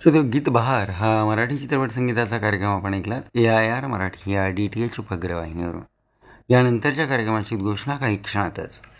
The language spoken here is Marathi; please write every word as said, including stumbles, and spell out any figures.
सो तो गीत बहार हा मराठी चित्रपट संगीताचा कार्यक्रम आपण ऐकलात ए आय आर मराठी या डी टी एच उपग्रह वाहिनीवरून. यानंतरच्या कार्यक्रमाची घोषणा काही क्षणातच.